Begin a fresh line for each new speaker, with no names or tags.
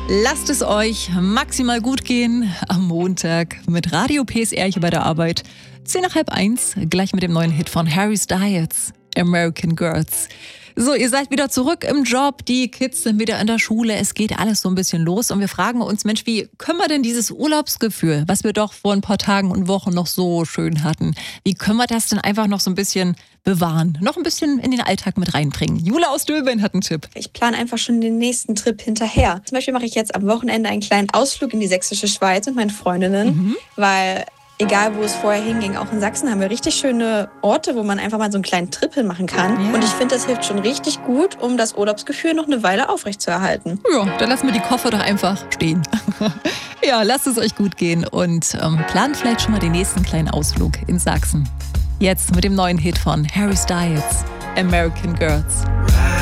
Lasst es euch maximal gut gehen am Montag mit Radio PSR hier bei der Arbeit. 10:30, gleich mit dem neuen Hit von Harry Styles, American Girls. So, ihr seid wieder zurück im Job, die Kids sind wieder in der Schule, es geht alles so ein bisschen los und wir fragen uns, Mensch, wie können wir denn dieses Urlaubsgefühl, was wir doch vor ein paar Tagen und Wochen noch so schön hatten, wie können wir das denn einfach noch so ein bisschen bewahren, noch ein bisschen in den Alltag mit reinbringen? Jule aus Döbeln hat einen Tipp.
Ich plane einfach schon den nächsten Trip hinterher. Zum Beispiel mache ich jetzt am Wochenende einen kleinen Ausflug in die sächsische Schweiz mit meinen Freundinnen, weil egal, wo es vorher hinging, auch in Sachsen haben wir richtig schöne Orte, wo man einfach mal so einen kleinen Trip hin machen kann.
Ja.
Und ich finde, das hilft schon richtig gut, um das Urlaubsgefühl noch eine Weile aufrechtzuerhalten.
Ja, dann lassen wir die Koffer doch einfach stehen. Ja, lasst es euch gut gehen und plant vielleicht schon mal den nächsten kleinen Ausflug in Sachsen. Jetzt mit dem neuen Hit von Harry Styles, American Girls.